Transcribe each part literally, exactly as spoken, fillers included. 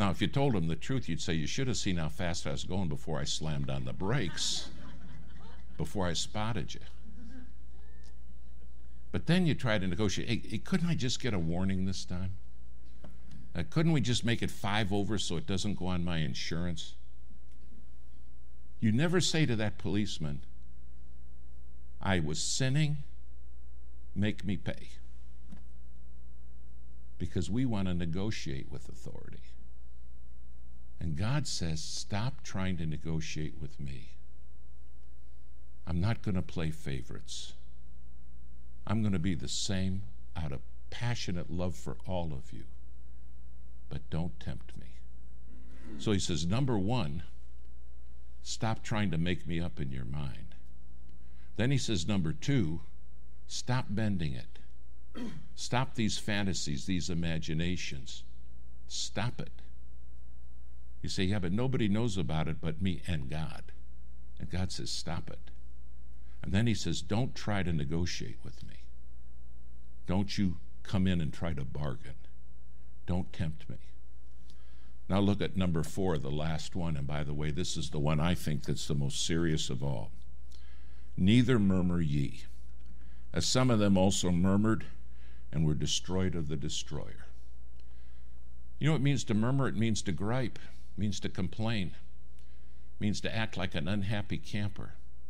Now, if you told him the truth, you'd say, you should have seen how fast I was going before I slammed on the brakes, before I spotted you. But then you try to negotiate. Hey, hey, couldn't I just get a warning this time? Uh, couldn't we just make it five over so it doesn't go on my insurance? You never say to that policeman, I was sinning, make me pay. Because we want to negotiate with authority. And God says, stop trying to negotiate with me. I'm not going to play favorites. I'm going to be the same out of passionate love for all of you. But don't tempt me. So he says, number one, stop trying to make me up in your mind. Then he says, number two, stop bending it. Stop these fantasies, these imaginations. Stop it. You say, yeah, but nobody knows about it but me and God. And God says, stop it. And then he says, don't try to negotiate with me. Don't you come in and try to bargain. Don't tempt me. Now look at number four, the last one. And by the way, this is the one I think that's the most serious of all. Neither murmur ye, as some of them also murmured and were destroyed of the destroyer. You know what it means to murmur? It means to gripe. It means to complain. It means to act like an unhappy camper.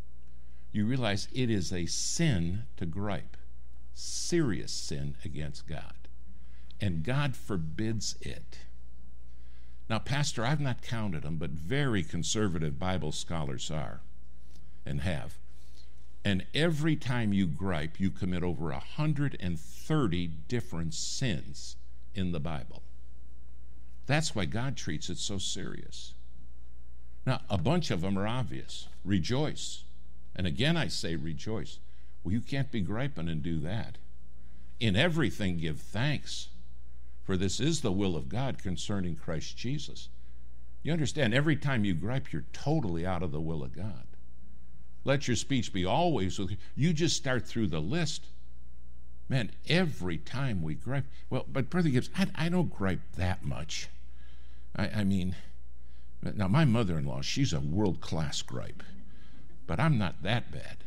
You realize it is a sin to gripe. Serious sin against God. And God forbids it. Now, Pastor, I've not counted them, but very conservative Bible scholars are and have. And every time you gripe, you commit over one hundred thirty different sins in the Bible. That's why God treats it so serious. Now, a bunch of them are obvious. Rejoice. And again, I say rejoice. Well, you can't be griping and do that. In everything, give thanks. For this is the will of God concerning Christ Jesus. You understand, every time you gripe, you're totally out of the will of God. Let your speech be always with you. You just start through the list. Man, every time we gripe. Well, but Brother Gibbs, I, I don't gripe that much. I, I mean, now my mother-in-law, she's a world-class gripe. But I'm not that bad.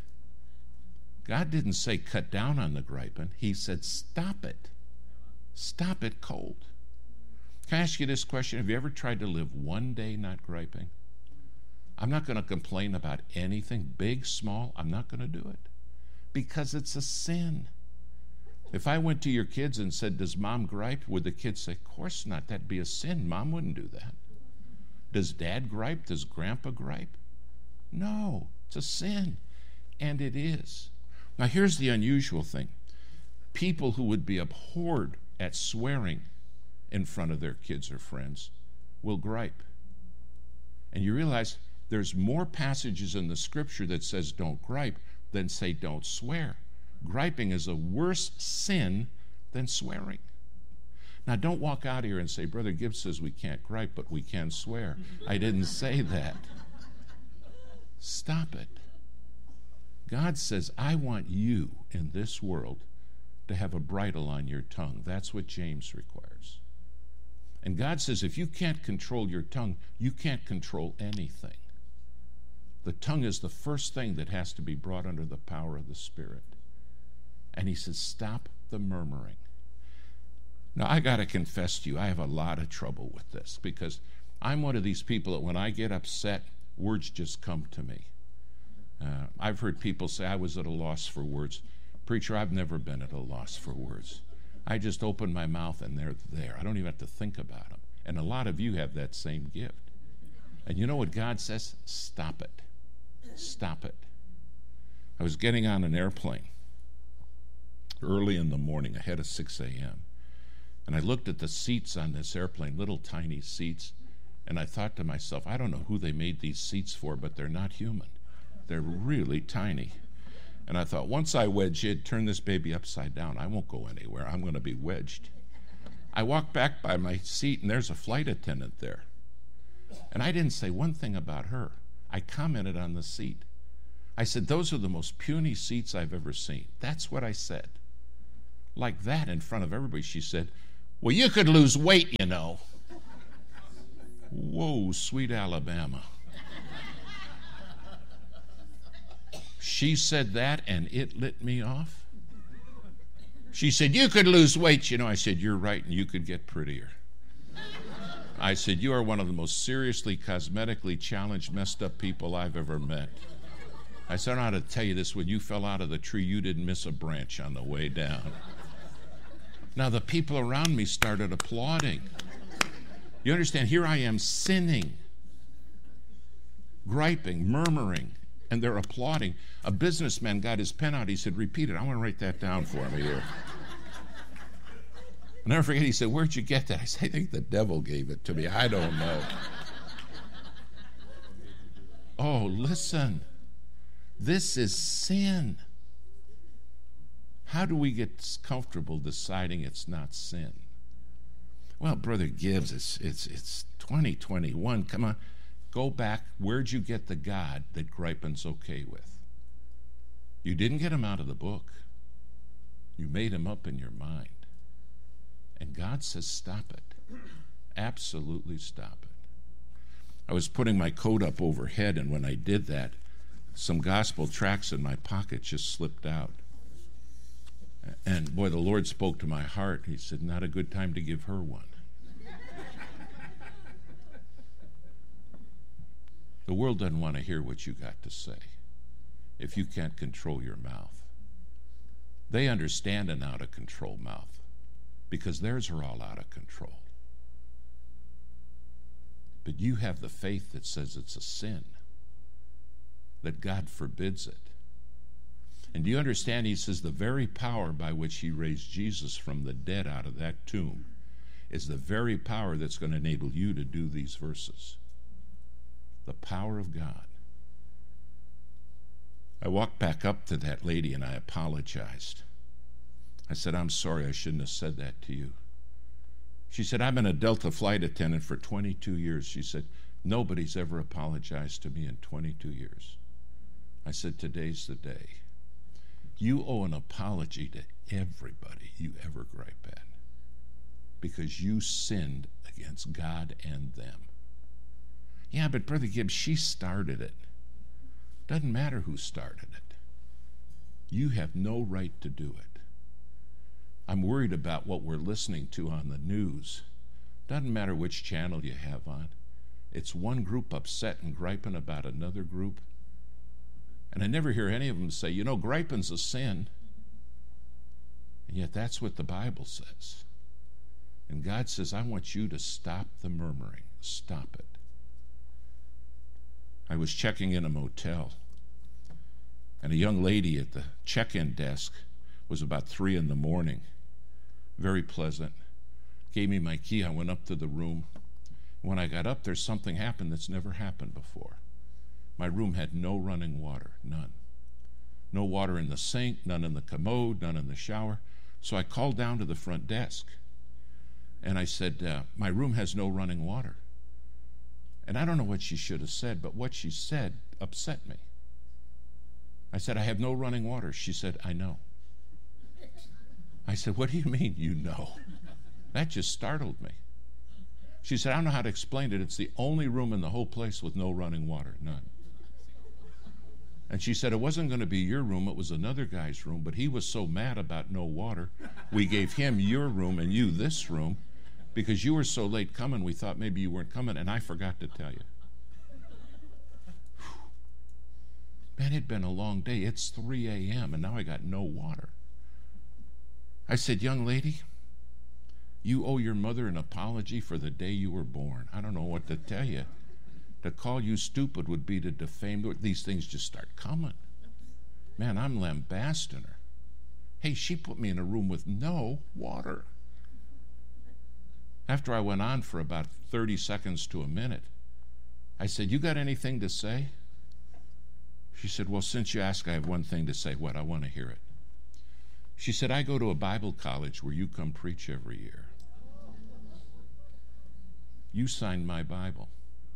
God didn't say cut down on the griping. He said stop it. Stop it cold. Can I ask you this question? Have you ever tried to live one day not griping? I'm not going to complain about anything, big, small. I'm not going to do it because it's a sin. If I went to your kids and said, does mom gripe? Would the kids say, of course not. That'd be a sin. Mom wouldn't do that. Does dad gripe? Does grandpa gripe? No, it's a sin. And it is. Now, here's the unusual thing. People who would be abhorred at swearing in front of their kids or friends will gripe. And you realize there's more passages in the scripture that says don't gripe than say don't swear. Griping is a worse sin than swearing. Now, don't walk out here and say, Brother Gibbs says we can't gripe, but we can swear. I didn't say that. Stop it. God says, I want you in this world to have a bridle on your tongue. That's what James requires. And God says, if you can't control your tongue, you can't control anything. The tongue is the first thing that has to be brought under the power of the Spirit. And he says, stop the murmuring. Now, I got to confess to you, I have a lot of trouble with this because I'm one of these people that when I get upset, words just come to me. Uh, I've heard people say I was at a loss for words. Preacher, I've never been at a loss for words. I just open my mouth and they're there. I don't even have to think about them. And a lot of you have that same gift. And you know what God says? Stop it. Stop it. I was getting on an airplane early in the morning, ahead of six a.m., and I looked at the seats on this airplane, little tiny seats, and I thought to myself, I don't know who they made these seats for, but they're not human. They're really tiny. And I thought, once I wedge it, turn this baby upside down, I won't go anywhere. I'm going to be wedged. I walked back by my seat, and there's a flight attendant there. And I didn't say one thing about her. I commented on the seat. I said, those are the most puny seats I've ever seen. That's what I said. Like that in front of everybody, she said, well, you could lose weight, you know. Whoa, sweet Alabama. She said that and it lit me off. She said, you could lose weight. You know, I said, you're right, and you could get prettier. I said, you are one of the most seriously cosmetically challenged, messed up people I've ever met. I said, I don't know how to tell you this. When you fell out of the tree, you didn't miss a branch on the way down. Now, the people around me started applauding. You understand? Here I am sinning, griping, murmuring, and they're applauding. A businessman got his pen out. He said, repeat it. I want to write that down for me here. I'll never forget, he said, where'd you get that? I said, I think the devil gave it to me. I don't know. Oh, listen. This is sin. How do we get comfortable deciding it's not sin? Well, Brother Gibbs, it's, it's, it's twenty twenty-one. Come on. Go back. Where'd you get the God that griping's okay with? You didn't get him out of the book. You made him up in your mind. And God says, stop it. Absolutely stop it. I was putting my coat up overhead, and when I did that, some gospel tracts in my pocket just slipped out. And boy, the Lord spoke to my heart. He said, not a good time to give her one. The world doesn't want to hear what you got to say if you can't control your mouth. They understand an out-of-control mouth because theirs are all out of control. But you have the faith that says it's a sin, that God forbids it. And do you understand? He says the very power by which he raised Jesus from the dead out of that tomb is the very power that's going to enable you to do these verses. The power of God. I walked back up to that lady and I apologized. I said, I'm sorry, I shouldn't have said that to you. She said, I've been a Delta flight attendant for twenty-two years. She said, nobody's ever apologized to me in twenty-two years. I said, today's the day. You owe an apology to everybody you ever gripe at because you sinned against God and them. Yeah, but Brother Gibbs, she started it. Doesn't matter who started it. You have no right to do it. I'm worried about what we're listening to on the news. Doesn't matter which channel you have on. It's one group upset and griping about another group. And I never hear any of them say, you know, griping's a sin. And yet that's what the Bible says. And God says, I want you to stop the murmuring. Stop it. I was checking in a motel, and a young lady at the check-in desk was about three in the morning. Very pleasant. Gave me my key. I went up to the room. When I got up there, something happened that's never happened before. My room had no running water, none. No water in the sink, none in the commode, none in the shower. So I called down to the front desk, and I said, uh, my room has no running water. And I don't know what she should have said, but what she said upset me. I said, I have no running water. She said, I know. I said, what do you mean you know? That just startled me. She said, I don't know how to explain it. It's the only room in the whole place with no running water, none. And she said, it wasn't going to be your room, it was another guy's room, but he was so mad about no water, we gave him your room and you this room, because you were so late coming, we thought maybe you weren't coming, and I forgot to tell you. Whew. Man, it'd been a long day. It's three a.m., and now I got no water. I said, young lady, you owe your mother an apology for the day you were born. I don't know what to tell you. To call you stupid would be to defame. These things just start coming. Man, I'm lambasting her. Hey, she put me in a room with no water. After I went on for about thirty seconds to a minute, I said, you got anything to say? She said, well, since you ask, I have one thing to say. What? I want to hear it. She said, I go to a Bible college where you come preach every year. You signed my Bible.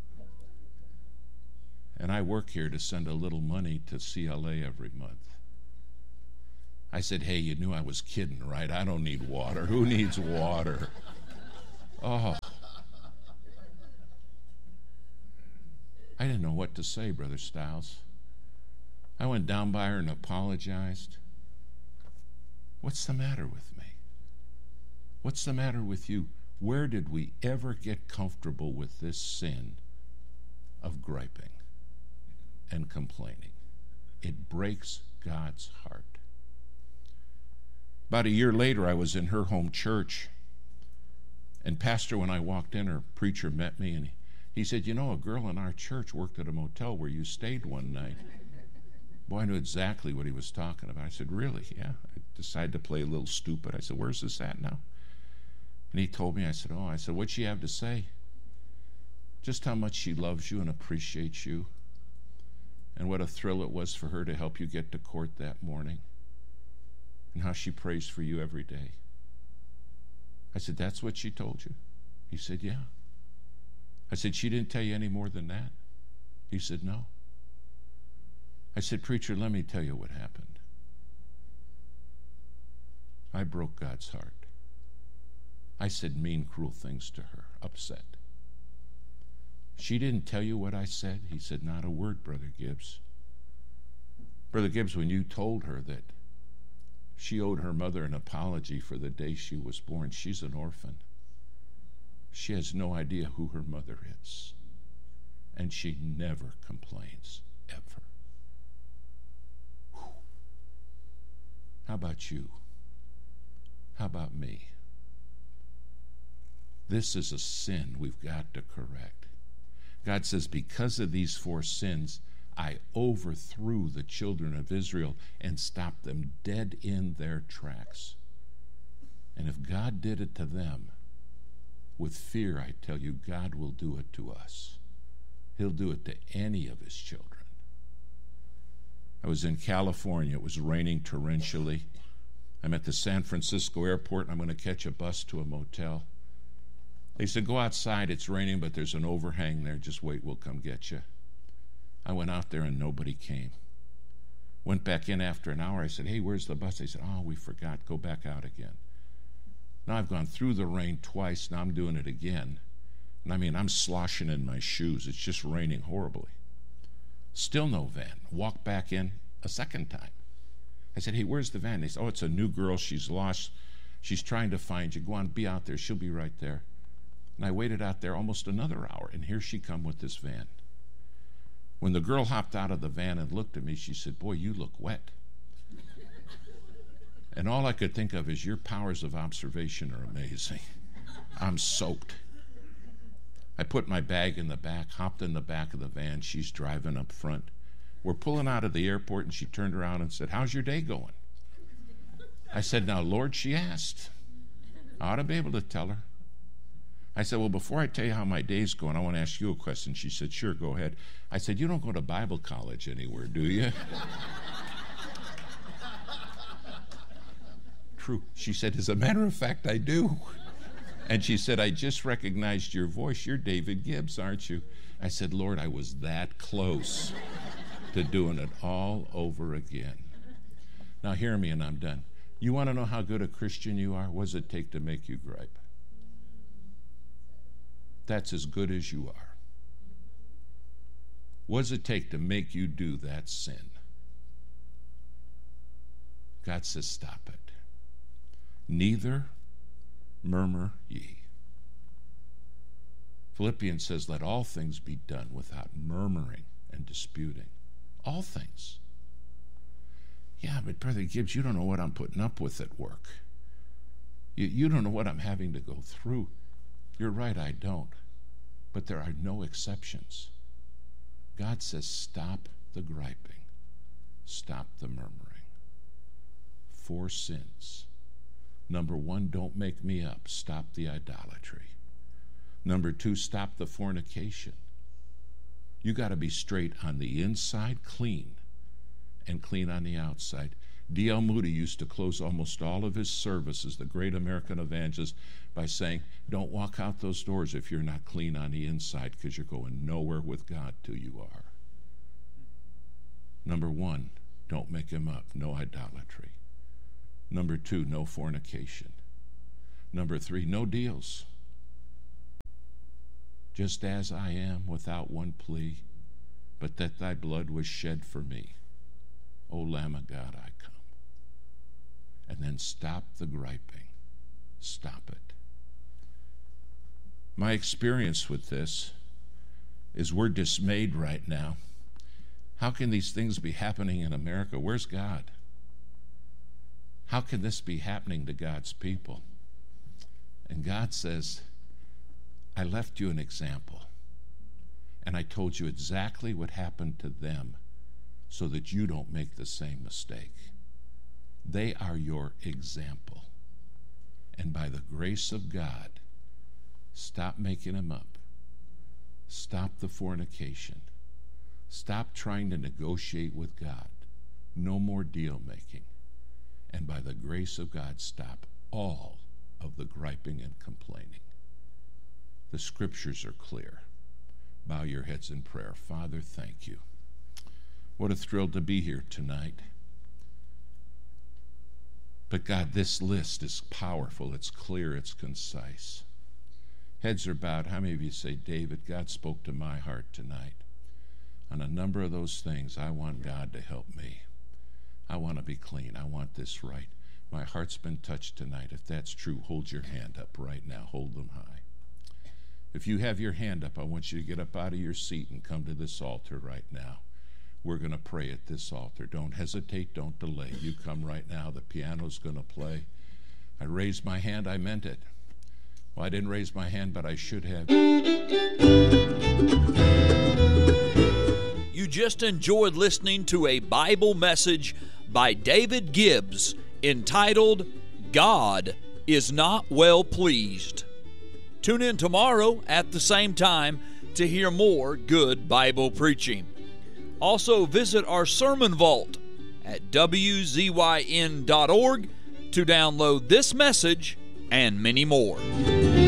And I work here to send a little money to C L A every month. I said, hey, you knew I was kidding, right? I don't need water. Who needs water? Oh. I didn't know what to say, Brother Stiles. I went down by her and apologized. What's the matter with me? What's the matter with you? Where did we ever get comfortable with this sin of griping and complaining? It breaks God's heart. About a year later, I was in her home church, and pastor, when I walked in, her preacher met me, and he, he said, you know, a girl in our church worked at a motel where you stayed one night. Boy, I knew exactly what he was talking about. I said, really? Yeah. I decided to play a little stupid. I said, where's this at now? And he told me. I said, oh, I said, what'd she have to say? Just how much she loves you and appreciates you, and what a thrill it was for her to help you get to court that morning, and how she prays for you every day. I said, that's what she told you? He said, yeah. I said, she didn't tell you any more than that? He said, no. I said, preacher, let me tell you what happened. I broke God's heart. I said mean, cruel things to her, upset. She didn't tell you what I said? He said, not a word, Brother Gibbs. Brother Gibbs, when you told her that she owed her mother an apology for the day she was born, she's an orphan. She has no idea who her mother is. And she never complains, ever. Whew. How about you? How about me? This is a sin we've got to correct. God says, because of these four sins, I overthrew the children of Israel and stopped them dead in their tracks. And if God did it to them, with fear, I tell you, God will do it to us. He'll do it to any of his children. I was in California. It was raining torrentially. I'm at the San Francisco airport, and I'm going to catch a bus to a motel. They said, go outside. It's raining, but there's an overhang there. Just wait. We'll come get you. I went out there, and nobody came. Went back in after an hour. I said, hey, where's the bus? They said, oh, we forgot. Go back out again. Now I've gone through the rain twice. Now I'm doing it again. And I mean, I'm sloshing in my shoes. It's just raining horribly. Still no van. Walk back in a second time. I said, hey, where's the van? They said, oh, it's a new girl. She's lost. She's trying to find you. Go on, be out there. She'll be right there. And I waited out there almost another hour, and here she come with this van. When the girl hopped out of the van and looked at me, she said, boy, you look wet. And all I could think of is, your powers of observation are amazing. I'm soaked. I put my bag in the back, hopped in the back of the van. She's driving up front. We're pulling out of the airport, and she turned around and said, how's your day going? I said, now, Lord, she asked. I ought to be able to tell her. I said, well, before I tell you how my day's going, I want to ask you a question. She said, sure, go ahead. I said, you don't go to Bible college anywhere, do you? True. She said, as a matter of fact, I do. And she said, I just recognized your voice. You're David Gibbs, aren't you? I said, Lord, I was that close to doing it all over again. Now hear me, and I'm done. You want to know how good a Christian you are? What does it take to make you gripe? That's as good as you are. What does it take to make you do that sin? God says, stop it. Neither murmur ye. Philippians says, let all things be done without murmuring and disputing. All things. Yeah, but Brother Gibbs, you don't know what I'm putting up with at work. You, you don't know what I'm having to go through. You're right, I don't. But there are no exceptions. God says, stop the griping. Stop the murmuring. Four sins. Number one, don't make me up. Stop the idolatry. Number two, stop the fornication. You got to be straight on the inside, clean, and clean on the outside. D L Moody used to close almost all of his services, the great American evangelist, by saying, don't walk out those doors if you're not clean on the inside, because you're going nowhere with God till you are. Number one, don't make him up. No idolatry. Number two, no fornication. Number three, no deals. Just as I am, without one plea, but that thy blood was shed for me. O Lamb of God, I come. And then stop the griping. Stop it. My experience with this is we're dismayed right now. How can these things be happening in America? Where's God? How can this be happening to God's people? And God says, I left you an example. And I told you exactly what happened to them so that you don't make the same mistake. They are your example. And by the grace of God, stop making them up. Stop the fornication. Stop trying to negotiate with God. No more deal making. And by the grace of God, stop all of the griping and complaining. The scriptures are clear. Bow your heads in prayer. Father, thank you. What a thrill to be here tonight. But God, this list is powerful. It's clear. It's concise. Heads are bowed. How many of you say, David, God spoke to my heart tonight? On a number of those things, I want God to help me. I want to be clean. I want this right. My heart's been touched tonight. If that's true, hold your hand up right now. Hold them high. If you have your hand up, I want you to get up out of your seat and come to this altar right now. We're going to pray at this altar. Don't hesitate. Don't delay. You come right now. The piano's going to play. I raised my hand. I meant it. Well, I didn't raise my hand, but I should have. You just enjoyed listening to a Bible message by David Gibbs entitled, God is Not Well Pleased. Tune in tomorrow at the same time to hear more good Bible preaching. Also visit our sermon vault at W Z Y N dot org to download this message and many more.